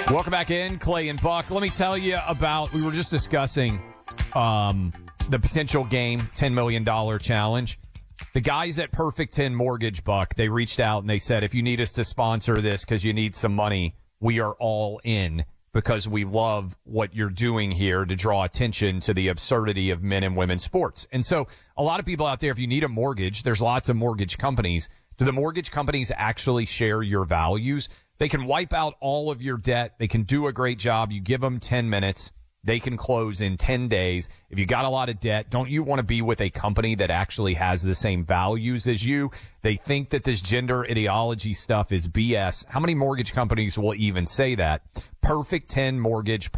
Welcome back in, Clay and Buck. Let me tell you about, we were just discussing the potential game, $10 million challenge. The guys at Perfect 10 Mortgage, Buck, they reached out and they said, if you need us to sponsor this because you need some money, we are all in because we love what you're doing here to draw attention to the absurdity of men and women's sports. And so a lot of people out there, if you need a mortgage, there's lots of mortgage companies. Do the mortgage companies actually share your values? They can wipe out all of your debt. They can do a great job. You give them 10 minutes. They can close in 10 days. If you got a lot of debt, don't you want to be with a company that actually has the same values as you? They think that this gender ideology stuff is BS. How many mortgage companies will even say that? Perfect 10 Mortgage,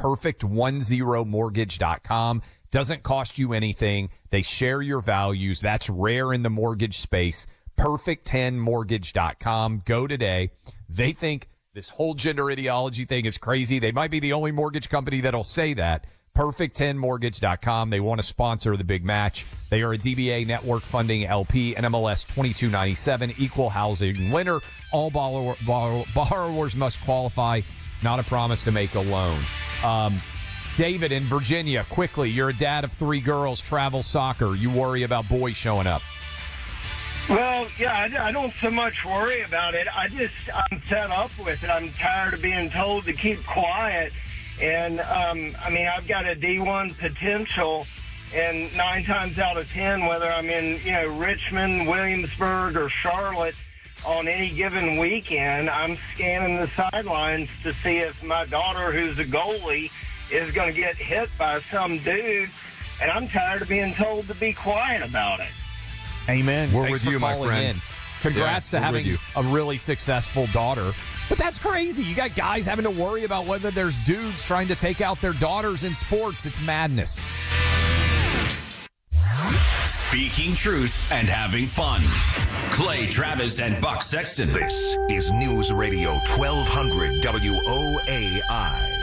perfect10mortgage.com. Doesn't cost you anything. They share your values. That's rare in the mortgage space. Perfect10mortgage.com. Go today. They think this whole gender ideology thing is crazy. They might be the only mortgage company that'll say that. Perfect10mortgage.com. They want to sponsor the big match. They are a DBA network funding LP, NMLS 2297, equal housing lender. All borrowers must qualify. Not a promise to make a loan. David in Virginia, quickly, you're a dad of 3 girls, travel soccer. You worry about boys showing up. Well, yeah, I don't so much worry about it. I'm fed up with it. I'm tired of being told to keep quiet. And, I've got a D1 potential, and 9 times out of 10, whether I'm in, Richmond, Williamsburg, or Charlotte, on any given weekend, I'm scanning the sidelines to see if my daughter, who's a goalie, is going to get hit by some dude. And I'm tired of being told to be quiet about it. Amen. We're Thanks with you, for my calling friend. in. Congrats to having a really successful daughter. But that's crazy. You got guys having to worry about whether there's dudes trying to take out their daughters in sports. It's madness. Speaking truth and having fun. Clay Travis and Buck Sexton. This is News Radio 1200 WOAI.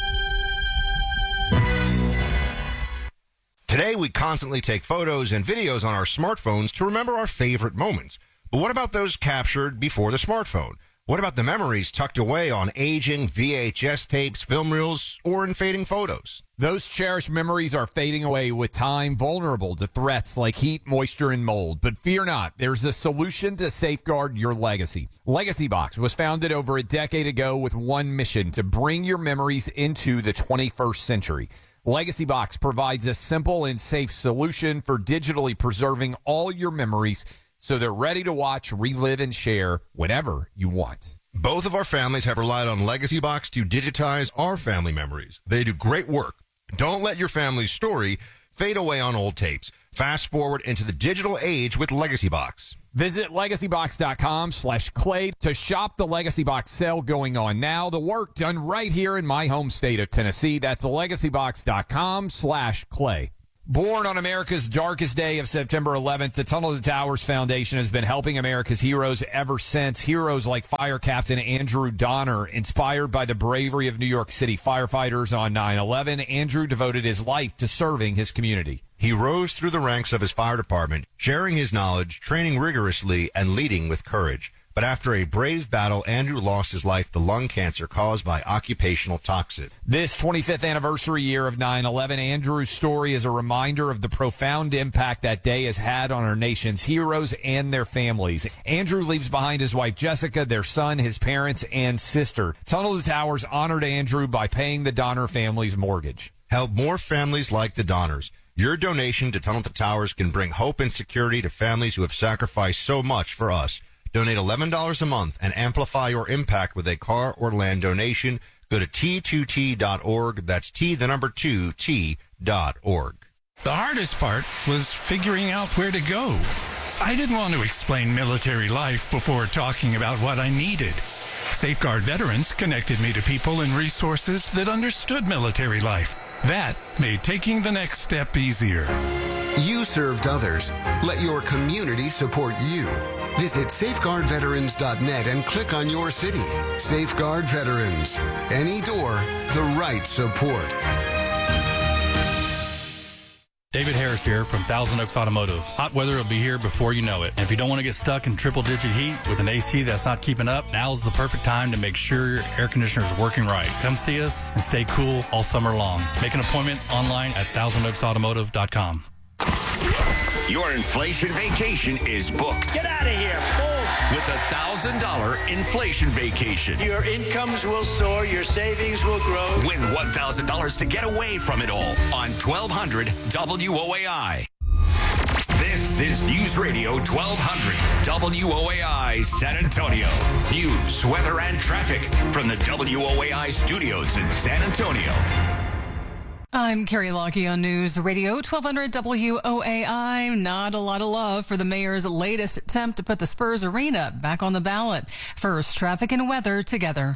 Today, we constantly take photos and videos on our smartphones to remember our favorite moments. But what about those captured before the smartphone? What about the memories tucked away on aging VHS tapes, film reels, or in fading photos? Those cherished memories are fading away with time, vulnerable to threats like heat, moisture, and mold. But fear not, there's a solution to safeguard your legacy. Legacy Box was founded over a decade ago with one mission: to bring your memories into the 21st century. Legacy Box provides a simple and safe solution for digitally preserving all your memories so they're ready to watch, relive, and share whenever you want. Both of our families have relied on Legacy Box to digitize our family memories. They do great work. Don't let your family's story fade away on old tapes. Fast forward into the digital age with Legacy Box. Visit legacybox.com/Clay to shop the Legacy Box sale going on now. The work done right here in my home state of Tennessee. That's legacybox.com/Clay. Born on America's darkest day of September 11th, the Tunnel to Towers Foundation has been helping America's heroes ever since. Heroes like Fire Captain Andrew Donner, inspired by the bravery of New York City firefighters on 9/11. Andrew devoted his life to serving his community. He rose through the ranks of his fire department, sharing his knowledge, training rigorously, and leading with courage. But after a brave battle, Andrew lost his life to lung cancer caused by occupational toxin. This 25th anniversary year of 9/11, Andrew's story is a reminder of the profound impact that day has had on our nation's heroes and their families. Andrew leaves behind his wife Jessica, their son, his parents, and sister. Tunnel to Towers honored Andrew by paying the Donner family's mortgage. Help more families like the Donners. Your donation to Tunnel to Towers can bring hope and security to families who have sacrificed so much for us. Donate $11 a month and amplify your impact with a car or land donation. Go to T2T.org. That's T2T.org. The hardest part was figuring out where to go. I didn't want to explain military life before talking about what I needed. Safeguard Veterans connected me to people and resources that understood military life. That made taking the next step easier. You served others. Let your community support you. Visit safeguardveterans.net and click on your city. Safeguard Veterans. Any door, the right support. David Harris here from Thousand Oaks Automotive. Hot weather will be here before you know it. And if you don't want to get stuck in triple-digit heat with an AC that's not keeping up, now's the perfect time to make sure your air conditioner is working right. Come see us and stay cool all summer long. Make an appointment online at thousandoaksautomotive.com. Your inflation vacation is booked. Get out of here. Boom. With $1,000 inflation vacation. Your incomes will soar. Your savings will grow. Win $1,000 to get away from it all on 1200 WOAI. This is News Radio 1200 WOAI San Antonio. News, weather, and traffic from the WOAI studios in San Antonio. I'm Carrie Lockie on News Radio 1200 WOAI. Not a lot of love for the mayor's latest attempt to put the Spurs Arena back on the ballot. First, traffic and weather together.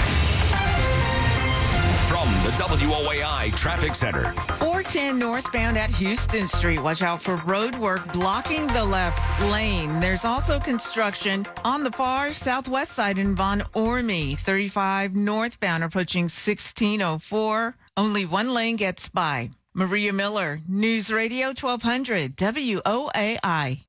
From the WOAI Traffic Center. 410 northbound at Houston Street. Watch out for road work blocking the left lane. There's also construction on the far southwest side in Von Ormy. 35 northbound approaching 1604. Only one lane gets by. Maria Miller, News Radio 1200 WOAI.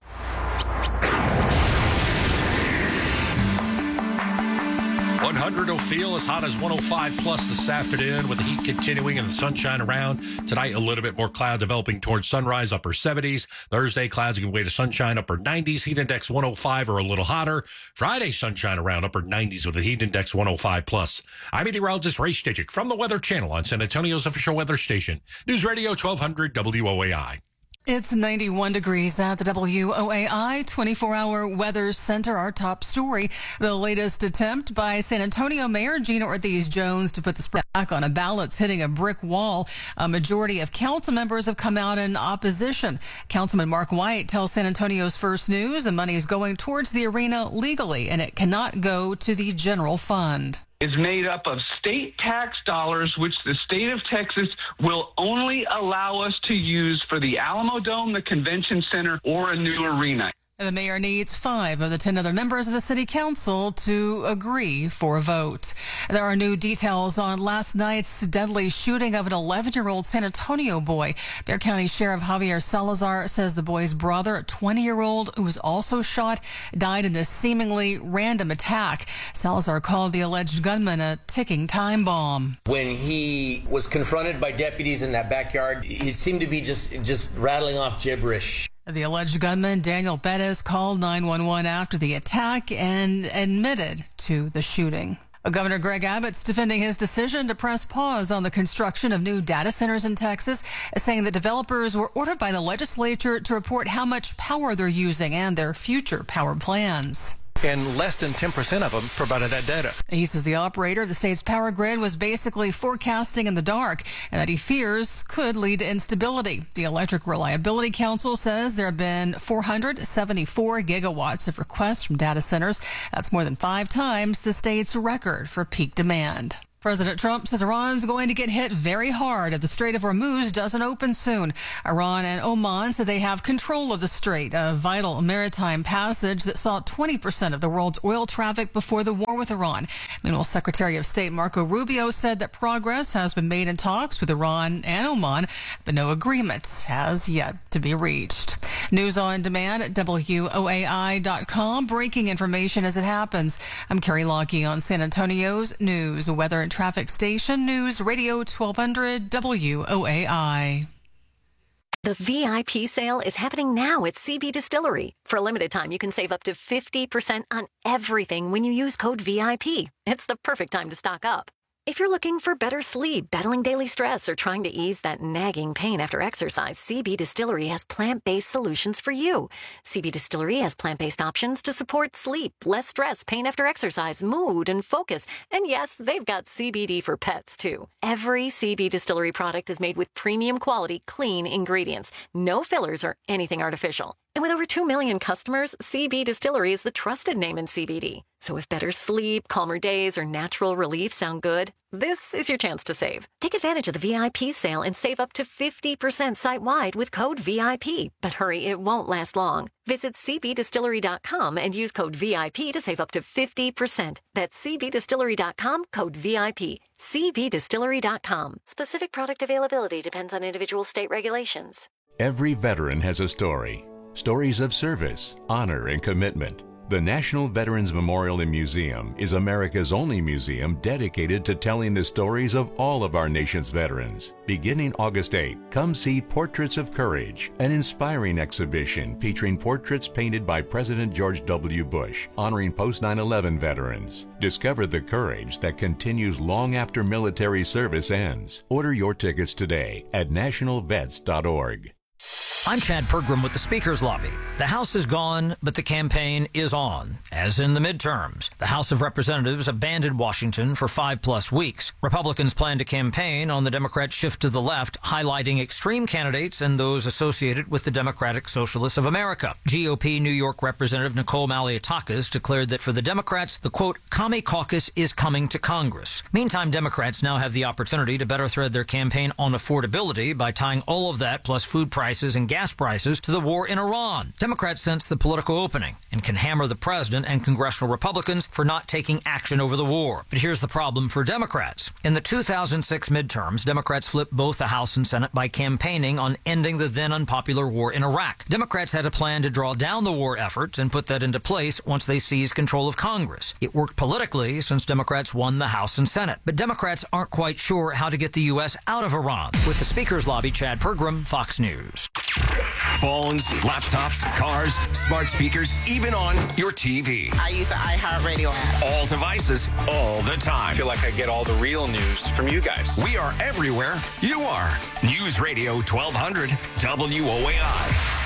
100 will feel as hot as 105 plus this afternoon with the heat continuing and the sunshine around. Tonight, a little bit more cloud developing towards sunrise, upper 70s. Thursday, clouds give way to sunshine, upper 90s. Heat index 105 or a little hotter. Friday, sunshine around, upper 90s with a heat index 105 plus. I'm meteorologist Ray Stidgick from the Weather Channel on San Antonio's official weather station. News Radio 1200 WOAI. It's 91 degrees at the WOAI 24-hour weather center. Our top story, the latest attempt by San Antonio Mayor Gina Ortiz-Jones to put the Spurs back on a ballot's hitting a brick wall. A majority of council members have come out in opposition. Councilman Mark White tells San Antonio's First News the money is going towards the arena legally, and it cannot go to the general fund. Is made up of state tax dollars, which the state of Texas will only allow us to use for the Alamo Dome, the convention center, or a new arena. The mayor needs 5 of the 10 other members of the city council to agree for a vote. There are new details on last night's deadly shooting of an 11-year-old San Antonio boy. Bexar County Sheriff Javier Salazar says the boy's brother, a 20-year-old who was also shot, died in this seemingly random attack. Salazar called the alleged gunman a ticking time bomb. When he was confronted by deputies in that backyard, he seemed to be just rattling off gibberish. The alleged gunman, Daniel Bettis, called 911 after the attack and admitted to the shooting. Governor Greg Abbott's defending his decision to press pause on the construction of new data centers in Texas, saying that developers were ordered by the legislature to report how much power they're using and their future power plans. And less than 10% of them provided that data. He says the operator of the state's power grid was basically forecasting in the dark and that he fears could lead to instability. The Electric Reliability Council says there have been 474 gigawatts of requests from data centers. That's more than 5 times the state's record for peak demand. President Trump says Iran's going to get hit very hard if the Strait of Hormuz doesn't open soon. Iran and Oman said they have control of the strait, a vital maritime passage that saw 20% of the world's oil traffic before the war with Iran. Meanwhile, Secretary of State Marco Rubio said that progress has been made in talks with Iran and Oman, but no agreement has yet to be reached. News on demand at WOAI.com. Breaking information as it happens. I'm Carrie Lockie on San Antonio's News, Weather and Traffic Station, News Radio 1200 WOAI. The VIP sale is happening now at CB Distillery. For a limited time, you can save up to 50% on everything when you use code VIP. It's the perfect time to stock up. If you're looking for better sleep, battling daily stress, or trying to ease that nagging pain after exercise, CB Distillery has plant-based solutions for you. CB Distillery has plant-based options to support sleep, less stress, pain after exercise, mood, and focus. And yes, they've got CBD for pets, too. Every CB Distillery product is made with premium quality, clean ingredients. No fillers or anything artificial. And with over 2 million customers, CB Distillery is the trusted name in CBD. So if better sleep, calmer days, or natural relief sound good, this is your chance to save. Take advantage of the VIP sale and save up to 50% site-wide with code VIP. But hurry, it won't last long. Visit cbdistillery.com and use code VIP to save up to 50%. That's cbdistillery.com, code VIP. cbdistillery.com. Specific product availability depends on individual state regulations. Every veteran has a story. Stories of service, honor, and commitment. The National Veterans Memorial and Museum is America's only museum dedicated to telling the stories of all of our nation's veterans. Beginning August 8, come see Portraits of Courage, an inspiring exhibition featuring portraits painted by President George W. Bush, honoring post-9/11 veterans. Discover the courage that continues long after military service ends. Order your tickets today at nationalvets.org. I'm Chad Pergram with the Speaker's Lobby. The House is gone, but the campaign is on, as in the midterms. The House of Representatives abandoned Washington for 5+ weeks. Republicans plan to campaign on the Democrat shift to the left, highlighting extreme candidates and those associated with the Democratic Socialists of America. GOP New York Representative Nicole Malliotakis declared that for the Democrats, the, quote, commie caucus is coming to Congress. Meantime, Democrats now have the opportunity to better thread their campaign on affordability by tying all of that, plus food prices and gas prices, to the war in Iran. Democrats sense the political opening and can hammer the president and congressional Republicans for not taking action over the war. But here's the problem for Democrats. In the 2006 midterms, Democrats flipped both the House and Senate by campaigning on ending the then unpopular war in Iraq. Democrats had a plan to draw down the war effort and put that into place once they seized control of Congress. It worked politically since Democrats won the House and Senate. But Democrats aren't quite sure how to get the U.S. out of Iran. With the Speaker's Lobby, Chad Pergram, Fox News. Phones, laptops, cars, smart speakers, even on your TV. I use the iHeartRadio app. All devices, all the time. I feel like I get all the real news from you guys. We are everywhere you are. News Radio 1200 WOAI.